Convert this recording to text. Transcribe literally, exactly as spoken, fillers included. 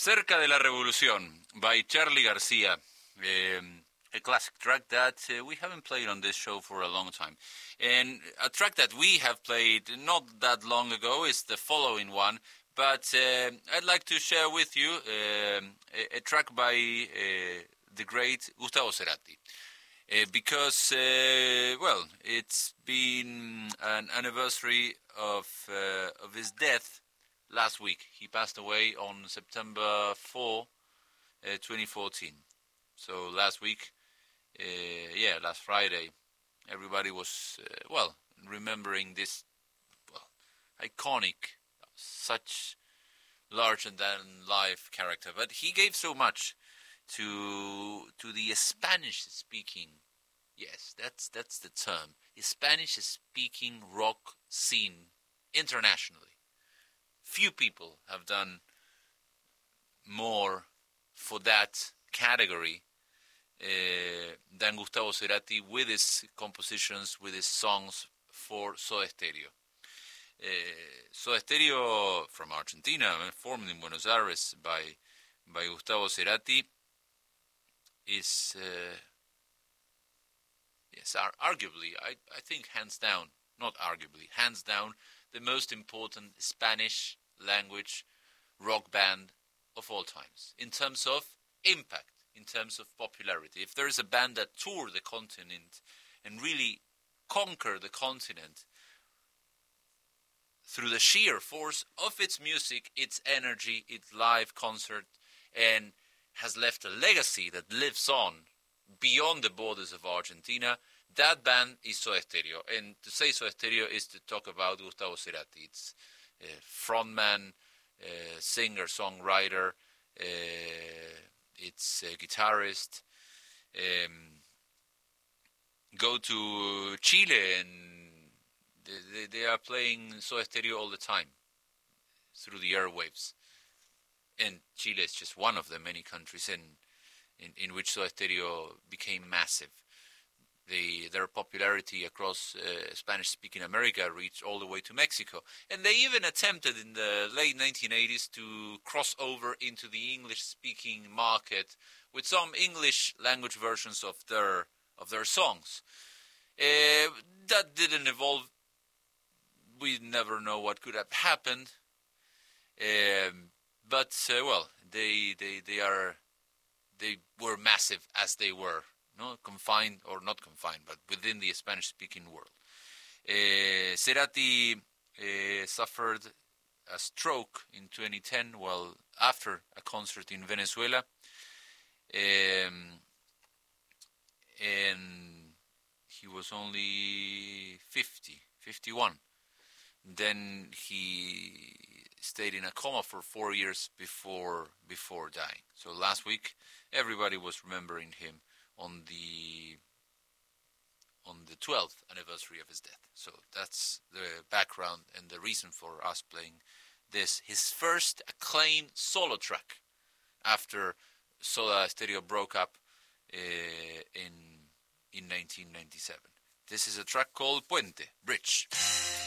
Cerca de la Revolución by Charly Garcia. Um, a classic track that uh, we haven't played on this show for a long time. And a track that we have played not that long ago is the following one. But uh, I'd like to share with you uh, a, a track by uh, the great Gustavo Cerati. Uh, because, uh, well, it's been an anniversary of uh, of his death last week. He passed away on September fourth, uh, twenty fourteen. So last week, uh, yeah, last Friday, everybody was, uh, well, remembering this, well, iconic, such larger-than-life character. But he gave so much to to the Spanish-speaking, yes, that's that's the term, Spanish-speaking rock scene internationally. Few people have done more for that category uh, than Gustavo Cerati with his compositions, with his songs for Soda Stereo. Uh, Soda Stereo from Argentina, formed in Buenos Aires by by Gustavo Cerati, is uh, yes, ar- arguably, I, I think hands down, not arguably, hands down, the most important Spanish language rock band of all times, in terms of impact, in terms of popularity. If there is a band that toured the continent and really conquered the continent through the sheer force of its music, its energy, its live concert, and has left a legacy that lives on beyond the borders of Argentina, that band is Soda Stereo. And to say Soda Stereo is to talk about Gustavo Cerati. It's uh, frontman, uh, singer, songwriter, uh, it's a guitarist. Um, go to Chile and they, they are playing Soda Stereo all the time through the airwaves. And Chile is just one of the many countries in, in, in which Soda Stereo became massive. They, their popularity across uh, Spanish-speaking America reached all the way to Mexico. And they even attempted in the late nineteen eighties to cross over into the English-speaking market with some English language versions of their of their songs. Uh, that didn't evolve. We never know what could have happened. Um, but uh, well, they they they are they were massive as they were. No, confined or not confined, but within the Spanish-speaking world. Uh, Cerati uh, suffered a stroke in twenty ten while after a concert in Venezuela, um, and he was only fifty, fifty-one. Then he stayed in a coma for four years before before dying. So last week, everybody was remembering him on the on the twelfth anniversary of his death. So that's the background and the reason for us playing this, his first acclaimed solo track after Soda Stereo broke up uh, in in nineteen ninety-seven. This is a track called Puente, Bridge.